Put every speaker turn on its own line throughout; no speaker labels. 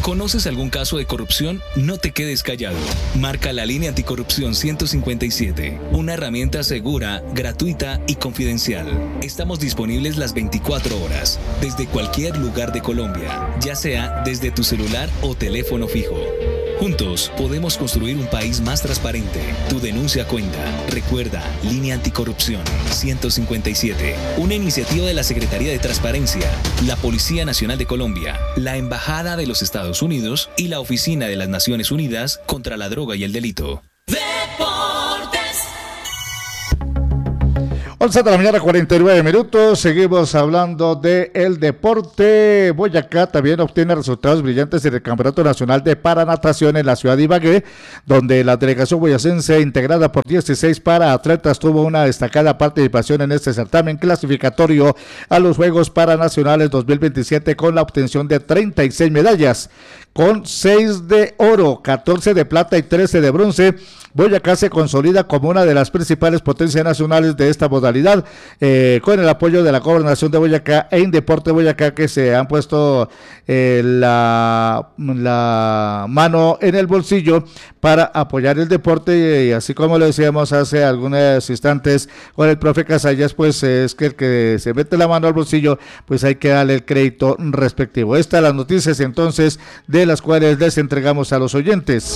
¿Conoces algún caso de corrupción? No te quedes callado. Marca la línea anticorrupción 157, una herramienta segura, gratuita y confidencial. Estamos disponibles las 24 horas, desde cualquier lugar de Colombia, ya sea desde tu celular o teléfono fijo. Juntos podemos construir un país más transparente. Tu denuncia cuenta. Recuerda, Línea Anticorrupción 157, una iniciativa de la Secretaría de Transparencia, la Policía Nacional de Colombia, la Embajada de los Estados Unidos y la Oficina de las Naciones Unidas contra la Droga y el Delito.
11 de la mañana, 49 minutos. Seguimos hablando de el deporte. Boyacá también obtiene resultados brillantes en el Campeonato Nacional de Paranatación en la ciudad de Ibagué, donde la delegación boyacense, integrada por 16 paraatletas, tuvo una destacada participación en este certamen clasificatorio a los Juegos Paranacionales 2027 con la obtención de 36 medallas, con 6 de oro, 14 de plata y 13 de bronce. Boyacá se consolida como una de las principales potencias nacionales de esta modalidad, con el apoyo de la Gobernación de Boyacá e Indeporte Boyacá, que se han puesto la mano en el bolsillo para apoyar el deporte, y así como lo decíamos hace algunos instantes con el profe Casallas, pues es que el que se mete la mano al bolsillo, pues hay que darle el crédito respectivo. Estas las noticias entonces de las cuales les entregamos a los oyentes.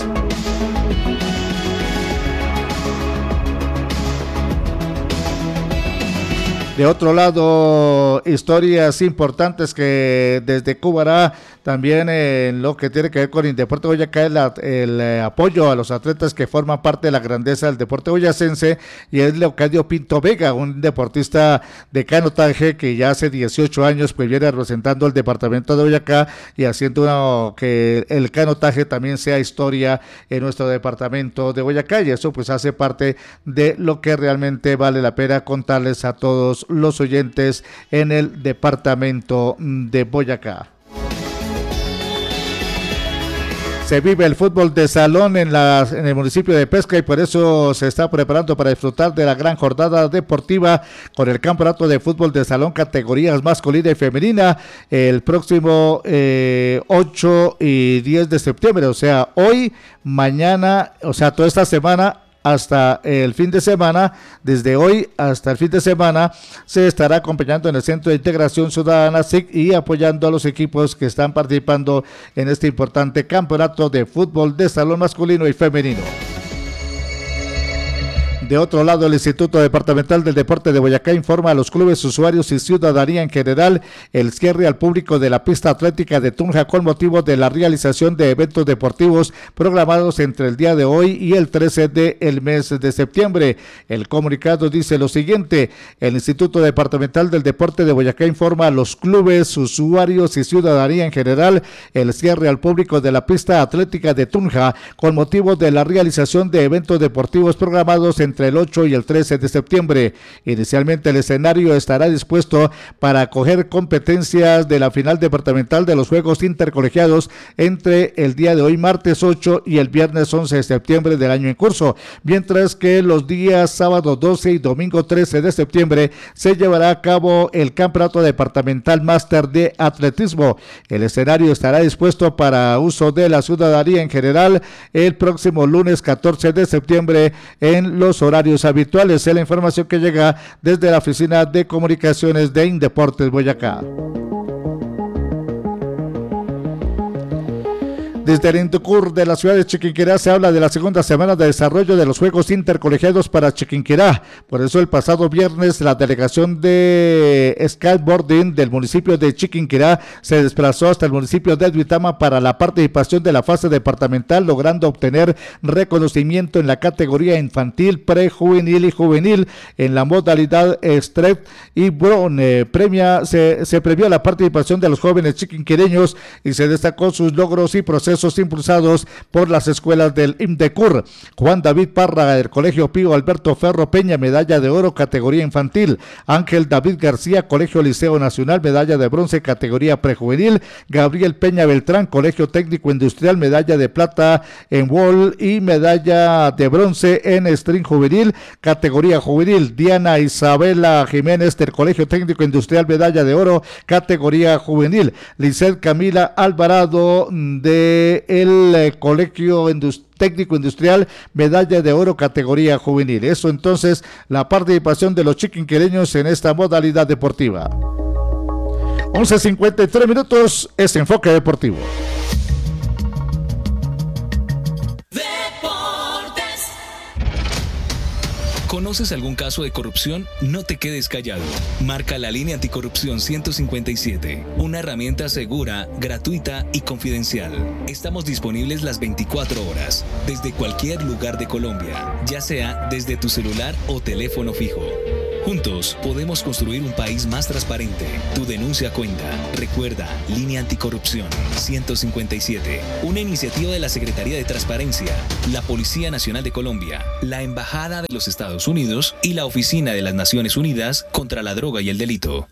De otro lado, historias importantes que desde Cubará, también en lo que tiene que ver con Indeporte Boyacá, el apoyo a los atletas que forman parte de la grandeza del deporte boyacense, y es Leocadio Pinto Vega, un deportista de canotaje que ya hace 18 años pues viene representando el departamento de Boyacá y haciendo que el canotaje también sea historia en nuestro departamento de Boyacá, y eso pues hace parte de lo que realmente vale la pena contarles a todos los oyentes en el departamento de Boyacá. Se vive el fútbol de salón en el municipio de Pesca, y por eso se está preparando para disfrutar de la gran jornada deportiva con el campeonato de fútbol de salón categorías masculina y femenina el próximo 8 y 10 de septiembre, o sea, hoy, mañana, o sea, toda esta semana hasta el fin de semana. Desde hoy hasta el fin de semana se estará acompañando en el Centro de Integración Ciudadana SIC y apoyando a los equipos que están participando en este importante campeonato de fútbol de salón masculino y femenino. De otro lado, el Instituto Departamental del Deporte de Boyacá informa a los clubes, usuarios y ciudadanía en general el cierre al público de la pista atlética de Tunja con motivo de la realización de eventos deportivos programados entre el día de hoy y el 13 del mes de septiembre. El comunicado dice lo siguiente: el Instituto Departamental del Deporte de Boyacá informa a los clubes, usuarios y ciudadanía en general el cierre al público de la pista atlética de Tunja con motivo de la realización de eventos deportivos programados entre el 8 y el 13 de septiembre. Inicialmente el escenario estará dispuesto para acoger competencias de la final departamental de los Juegos Intercolegiados entre el día de hoy, martes 8, y el viernes 11 de septiembre del año en curso, mientras que los días sábado 12 y domingo 13 de septiembre se llevará a cabo el Campeonato Departamental Máster de Atletismo. El escenario estará dispuesto para uso de la ciudadanía en general el próximo lunes 14 de septiembre en los horarios habituales. Es la información que llega desde la Oficina de Comunicaciones de Indeportes Boyacá. Desde el Intucur de la ciudad de Chiquinquirá se habla de la segunda semana de desarrollo de los Juegos Intercolegiados para Chiquinquirá. Por eso el pasado viernes la delegación de skateboarding del municipio de Chiquinquirá se desplazó hasta el municipio de Duitama para la participación de la fase departamental, logrando obtener reconocimiento en la categoría infantil, prejuvenil y juvenil en la modalidad Street y Brown. Se premió la participación de los jóvenes chiquinquireños y se destacó sus logros y procesos procesos impulsados por las escuelas del IMDECUR. Juan David Parra del Colegio Pío Alberto Ferro Peña, medalla de oro categoría infantil. Ángel David García, Colegio Liceo Nacional, medalla de bronce categoría prejuvenil. Gabriel Peña Beltrán, Colegio Técnico Industrial, medalla de plata en wall y medalla de bronce en string juvenil, categoría juvenil. Diana Isabela Jiménez del Colegio Técnico Industrial, medalla de oro, categoría juvenil. Lizeth Camila Alvarado del Colegio Técnico Industrial, medalla de oro, categoría juvenil. Eso entonces, la participación de los chiquinquereños en esta modalidad deportiva. 11:53 minutos, es Enfoque Deportivo.
¿Conoces algún caso de corrupción? No te quedes callado. Marca la línea anticorrupción 157, una herramienta segura, gratuita y confidencial. Estamos disponibles las 24 horas, desde cualquier lugar de Colombia, ya sea desde tu celular o teléfono fijo. Juntos podemos construir un país más transparente. Tu denuncia cuenta. Recuerda, Línea Anticorrupción 157, una iniciativa de la Secretaría de Transparencia, la Policía Nacional de Colombia, la Embajada de los Estados Unidos y la Oficina de las Naciones Unidas contra la Droga y el Delito.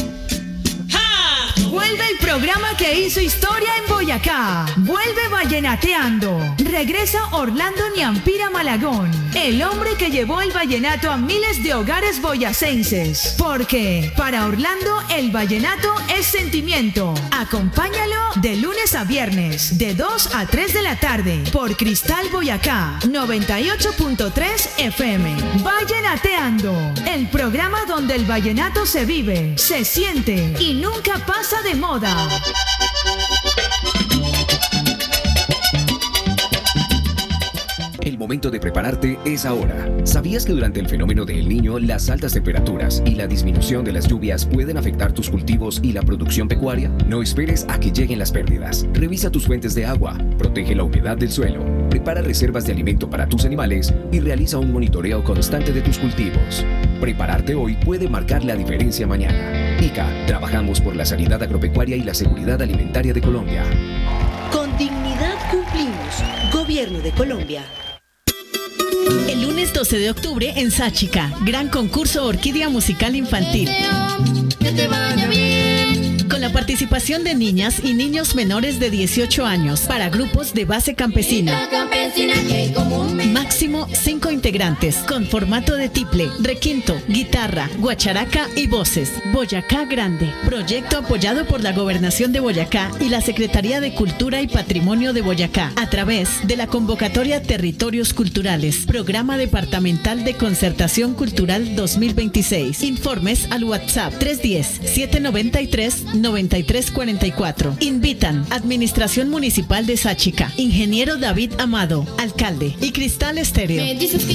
Vuelve el programa que hizo historia en Boyacá. Vuelve Vallenateando. Regresa Orlando Niampira Malagón, el hombre que llevó el vallenato a miles de hogares boyacenses. Porque para Orlando el vallenato es sentimiento. Acompáñalo de lunes a viernes, de 2 a 3 de la tarde, por Cristal Boyacá 98.3 FM. Vallenateando, el programa donde el vallenato se vive, se siente y nunca pasa de moda.
El momento de prepararte es ahora. ¿Sabías que durante el fenómeno de El Niño, las altas temperaturas y la disminución de las lluvias pueden afectar tus cultivos y la producción pecuaria? No esperes a que lleguen las pérdidas. Revisa tus fuentes de agua, protege la humedad del suelo, prepara reservas de alimento para tus animales y realiza un monitoreo constante de tus cultivos. Prepararte hoy puede marcar la diferencia mañana. ICA, trabajamos por la sanidad agropecuaria y la seguridad alimentaria de Colombia.
Con dignidad cumplimos. Gobierno de Colombia.
El lunes 12 de octubre en Sáchica, gran concurso Orquídea Musical Infantil.
Que te vaya bien.
Con la participación de niñas y niños menores de 18 años para grupos de base campesina. Máximo 5 integrantes, con formato de tiple, requinto, guitarra, guacharaca y voces. Boyacá Grande. Proyecto apoyado por la Gobernación de Boyacá y la Secretaría de Cultura y Patrimonio de Boyacá, a través de la convocatoria Territorios Culturales, Programa Departamental de Concertación Cultural 2026. Informes al WhatsApp 310-793-9344. Invitan Administración Municipal de Sáchica, Ingeniero David Amado, Alcalde, y Cristal Estéreo.